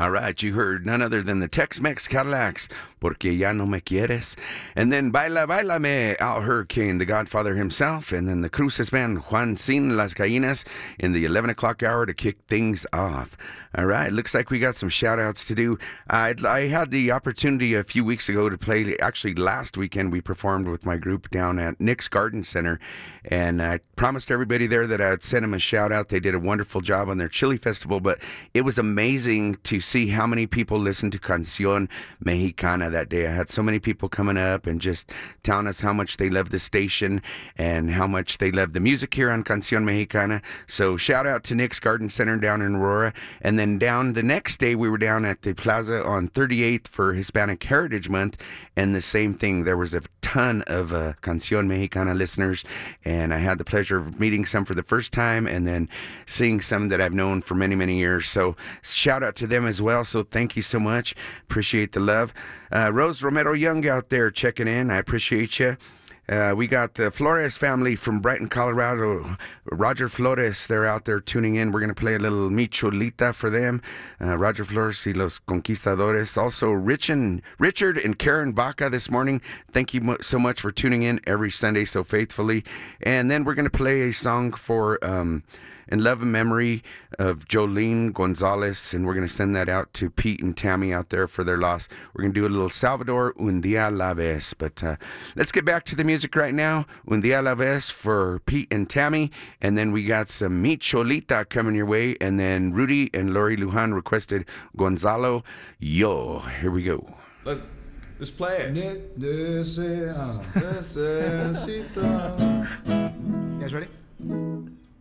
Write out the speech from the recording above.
All right, you heard none other than the Tex-Mex Cadillacs, Porque Ya No Me Quieres. And then Baila Bailame, Al Hurricane, the Godfather himself. And then the Cruces Band, Juan Sin Las Gallinas, in the 11 o'clock hour to kick things off. All right, looks like we got some shout-outs to do. I had the opportunity a few weeks ago to play, actually last weekend we performed with my group down at Nick's Garden Center. And I promised everybody there that I'd send them a shout-out. They did a wonderful job on their chili festival, but it was amazing to see how many people listened to Canción Mexicana that day. I had so many people coming up and just telling us how much they love the station and how much they love the music here on Canción Mexicana. So shout out to Nick's Garden Center down in Aurora. And then down the next day, we were down at the Plaza on 38th for Hispanic Heritage Month. And the same thing, there was a ton of Canción Mexicana listeners. And I had the pleasure of meeting some for the first time and then seeing some that I've known for many, many years. So shout out to them as well. So thank you so much. Appreciate the love. Rose Romero Young out there checking in. I appreciate you. We got the Flores family from Brighton, Colorado. Roger Flores, they're out there tuning in. We're going to play a little Mi Cholita for them. Roger Flores y los Conquistadores. Also, Richard and Karen Baca this morning. Thank you so much for tuning in every Sunday so faithfully. And then we're going to play a song for in love and memory of Jolene Gonzalez, and we're going to send that out to Pete and Tammy out there for their loss. We're going to do a little Salvador Un Dia a la Vez, but let's get back to the music right now. Un Dia a la Vez for Pete and Tammy, and then we got some Mi Cholita coming your way, and then Rudy and Lori Lujan requested Gonzalo Yo. Here we go. Let's play it. You guys ready?